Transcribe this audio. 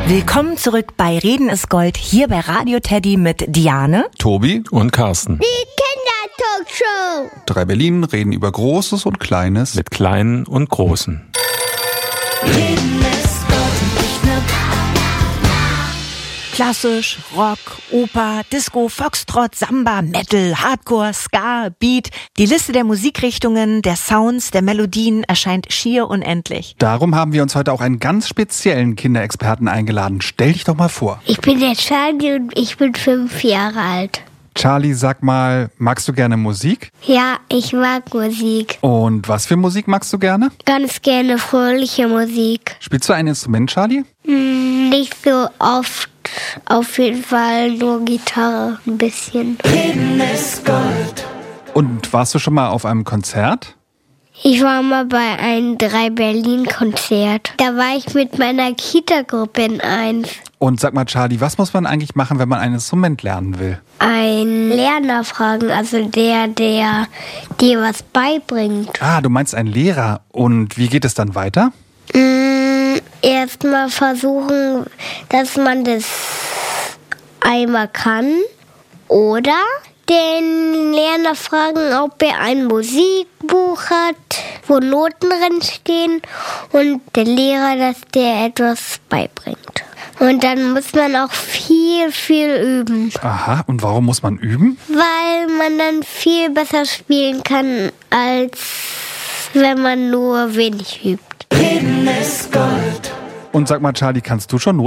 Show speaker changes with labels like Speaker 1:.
Speaker 1: Willkommen zurück bei Reden ist Gold, hier bei Radio Teddy mit Diane,
Speaker 2: Tobi
Speaker 3: und Carsten.
Speaker 4: Die Kindertalkshow.
Speaker 2: 3 Berlin reden über Großes und Kleines.
Speaker 3: Mit Kleinen und Großen.
Speaker 1: Reden ist Gold und nicht nur klassisch, Rock, Oper, Disco, Foxtrot, Samba, Metal, Hardcore, Ska, Beat. Die Liste der Musikrichtungen, der Sounds, der Melodien erscheint schier unendlich.
Speaker 2: Darum haben wir uns heute auch einen ganz speziellen Kinderexperten eingeladen. Stell dich doch mal vor.
Speaker 4: Ich bin der Charlie und ich bin 5 Jahre alt.
Speaker 2: Charlie, sag mal, magst du gerne Musik?
Speaker 4: Ja, ich mag Musik.
Speaker 2: Und was für Musik magst du gerne?
Speaker 4: Ganz gerne fröhliche Musik.
Speaker 2: Spielst du ein Instrument, Charlie?
Speaker 4: Nicht so oft. Auf jeden Fall nur Gitarre, ein bisschen.
Speaker 1: Reden ist Gold.
Speaker 2: Und warst du schon mal auf einem Konzert?
Speaker 4: Ich war mal bei einem 3 Berlin-Konzert. Da war ich mit meiner Kita-Gruppe in 1.
Speaker 2: Und sag mal, Charlie, was muss man eigentlich machen, wenn man ein Instrument lernen will?
Speaker 4: Ein Lerner fragen, also der dir was beibringt.
Speaker 2: Ah, du meinst einen Lehrer. Und wie geht es dann weiter?
Speaker 4: Erstmal versuchen, dass man das einmal kann. Oder den Lerner fragen, ob er ein Musikbuch hat, wo Noten drin stehen. Und der Lehrer, dass der etwas beibringt. Und dann muss man auch viel üben.
Speaker 2: Aha, und warum muss man üben?
Speaker 4: Weil man dann viel besser spielen kann, als wenn man nur wenig übt.
Speaker 1: Reden ist Gold.
Speaker 2: Und sag mal, Charlie, kannst du schon